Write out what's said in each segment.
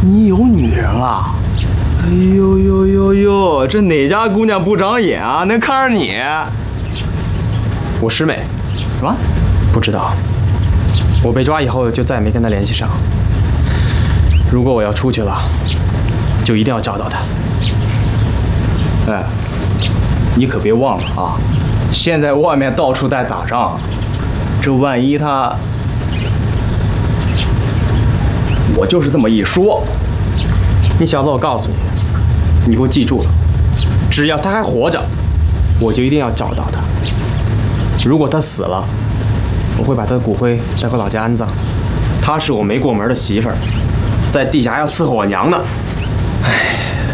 你有女人了？哎呦呦呦呦，这哪家姑娘不长眼啊？能看上你？ 我师妹。 什么？ 不知道。我被抓以后就再也没跟她联系上。如果我要出去了，就一定要找到她。 哎，你可别忘了啊！现在外面到处在打仗，这万一她……我就是这么一说。 你小子，我告诉你，你给我记住了，只要她还活着，我就一定要找到她。如果她死了，我会把她的骨灰带回老家安葬。她是我没过门的媳妇儿，在地下还要伺候我娘呢。唉，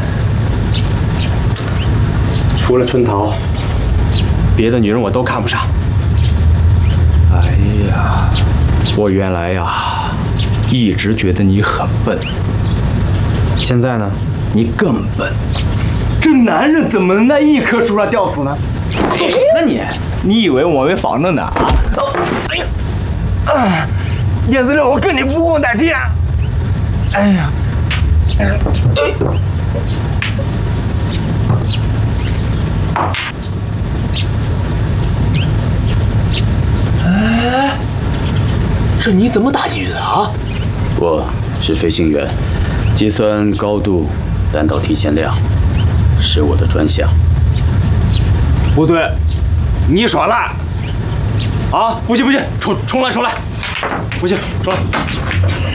除了春桃，别的女人我都看不上。 哎呀，我原来呀，一直觉得你很笨， 现在呢， 你更笨。这男人怎么能在一棵树上吊死呢？说什么你？你以为我没防着呢？啊！哎呀！啊！叶子六，我跟你不共戴天。哎呀！哎，这你怎么打进去的啊？ 我是飞行员，计算高度、弹道提前量是我的专项。 不对，你耍赖！啊，不行不行，重来！不行，重来！